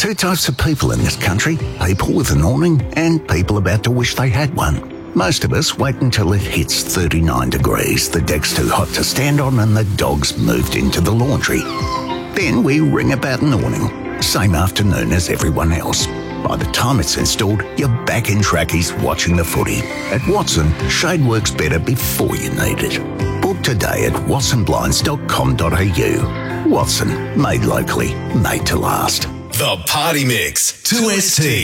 two types of people in this country: people with an awning and people about to wish they had one. Most of us wait until it hits 39 degrees, the deck's too hot to stand on and the dog's moved into the laundry. Then we ring about an awning, same afternoon as everyone else. By the time it's installed, you're back in trackies watching the footy. At Watson, shade works better before you need it. Book today at watsonblinds.com.au. Watson, made locally, made to last. The Party Mix, 2ST.